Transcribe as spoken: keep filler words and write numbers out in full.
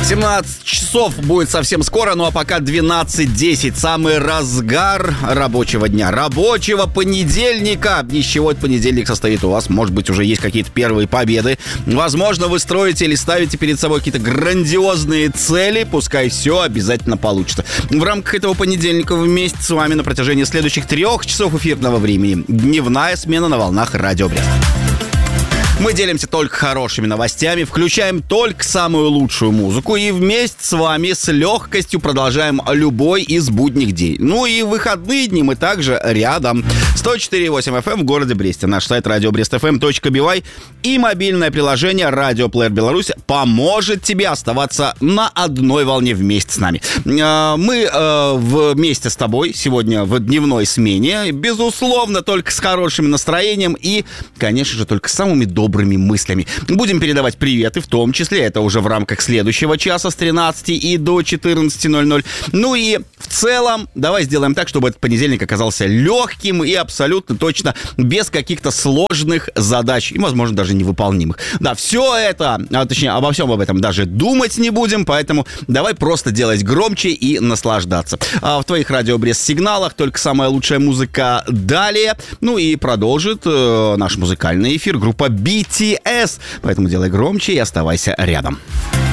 семнадцать часов будет совсем скоро, ну а пока двенадцать десять. Самый разгар рабочего дня, рабочего понедельника. Из чего этот понедельник состоит у вас? Может быть, уже есть какие-то первые победы. Возможно, вы строите или ставите перед собой какие-то грандиозные цели. Пускай все обязательно получится. В рамках этого понедельника вместе с вами на протяжении следующих трех часов эфирного времени дневная смена на волнах Радио Брест. Мы делимся только хорошими новостями, включаем только самую лучшую музыку и вместе с вами с легкостью продолжаем любой из будних дней. Ну и в выходные дни мы также рядом. сто четыре и восемь эф эм в городе Бресте. Наш сайт радио брест эф эм точка би вай и мобильное приложение Радио Плеер Беларусь поможет тебе оставаться на одной волне вместе с нами. Мы вместе с тобой сегодня в дневной смене, безусловно, только с хорошим настроением и, конечно же, только с самыми добрыми добрыми мыслями. Будем передавать приветы, в том числе, это уже в рамках следующего часа с тринадцати и до четырнадцати ноль-ноль. Ну и в целом, давай сделаем так, чтобы этот понедельник оказался легким и абсолютно точно без каких-то сложных задач и, возможно, даже невыполнимых. Да, все это, а, точнее, обо всем об этом даже думать не будем, поэтому давай просто делать громче и наслаждаться. А в твоих Радио Брест сигналах только самая лучшая музыка далее. Ну и продолжит э, наш музыкальный эфир группа би ти эс. Поэтому делай громче и оставайся рядом.